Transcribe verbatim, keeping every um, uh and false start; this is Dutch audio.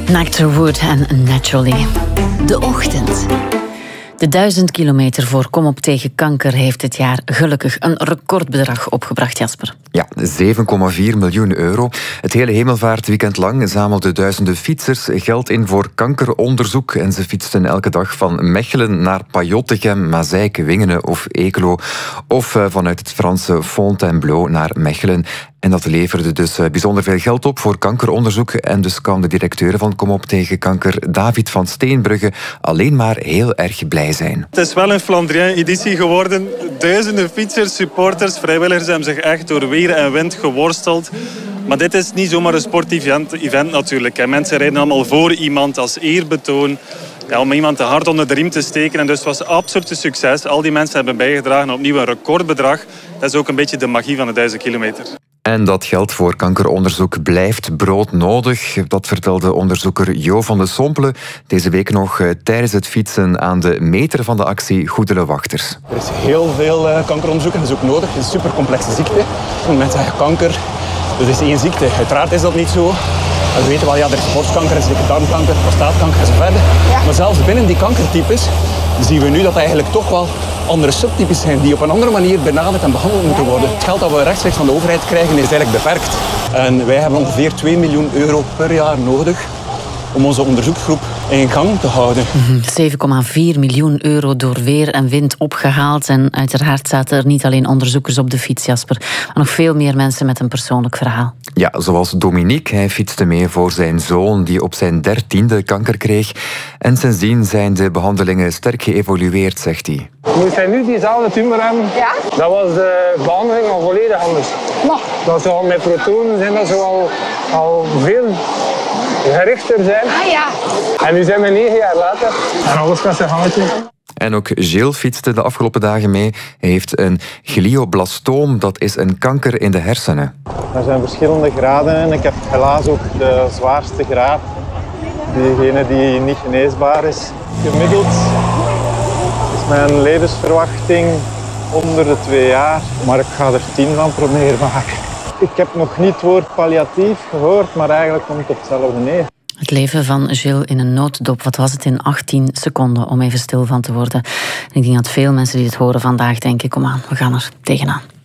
Nectar Wood en Naturally. De ochtend. De duizend kilometer voor Kom op tegen kanker heeft dit jaar gelukkig een recordbedrag opgebracht, Jasper. Ja, zeven komma vier miljoen euro. Het hele hemelvaartweekend lang zamelden duizenden fietsers geld in voor kankeronderzoek en ze fietsten elke dag van Mechelen naar Pajottegem, Mazeik, Wingenen of Eeklo of vanuit het Franse Fontainebleau naar Mechelen. En dat leverde dus bijzonder veel geld op voor kankeronderzoek. En dus kan de directeur van Kom op tegen kanker, David van Steenbrugge, alleen maar heel erg blij zijn. Het is wel een Flandrien-editie geworden. Duizenden fietsers, supporters, vrijwilligers hebben zich echt door weer en wind geworsteld. Maar dit is niet zomaar een sportief event natuurlijk. En mensen rijden allemaal voor iemand als eerbetoon. Ja, om iemand te hard onder de riem te steken. En dus het was absoluut een succes. Al die mensen hebben bijgedragen opnieuw een recordbedrag. Dat is ook een beetje de magie van de duizend kilometer. En dat geld voor kankeronderzoek blijft broodnodig. Dat vertelde onderzoeker Jo van de Sompelen deze week nog tijdens het fietsen aan de meter van de actie Goedele Wachters. Er is heel veel kankeronderzoek en dat is ook nodig. Het is een supercomplexe ziekte. Mensen zeggen kanker, dat is één ziekte. Uiteraard is dat niet zo. We weten wel, ja, er is borstkanker, er is darmkanker, prostaatkanker en zo verder. Ja. Maar zelfs binnen die kankertypes zien we nu dat eigenlijk toch wel andere subtypes zijn die op een andere manier benaderd en behandeld moeten worden. Het geld dat we rechtstreeks van de overheid krijgen is eigenlijk beperkt. En wij hebben ongeveer twee miljoen euro per jaar nodig om onze onderzoeksgroep in gang te houden. zeven komma vier miljoen euro door weer en wind opgehaald. En uiteraard zaten er niet alleen onderzoekers op de fiets, Jasper, maar nog veel meer mensen met een persoonlijk verhaal. Ja, zoals Dominique. Hij fietste mee voor zijn zoon die op zijn dertiende kanker kreeg. En sindsdien zijn de behandelingen sterk geëvolueerd, zegt hij. Moest hij nu diezelfde tumor hebben, ja? Dat was de behandeling al volledig anders. Maar. Dat zou met protonen zijn, dat zou al, al veel gerichter zijn. Ah ja. En nu zijn we negen jaar later en alles gaat zijn gangetje. En ook Gilles fietste de afgelopen dagen mee. Hij heeft een glioblastoom, dat is een kanker in de hersenen. Er zijn verschillende graden en ik heb helaas ook de zwaarste graad. Diegene die niet geneesbaar is. Gemiddeld is mijn levensverwachting onder de twee jaar, maar ik ga er tien van proberen maken. Ik heb nog niet het woord palliatief gehoord, maar eigenlijk komt het op hetzelfde neer. Het leven van Gilles in een nooddop, wat was het, in achttien seconden, om even stil van te worden. En ik denk dat veel mensen die het horen vandaag denken, kom aan, we gaan er tegenaan.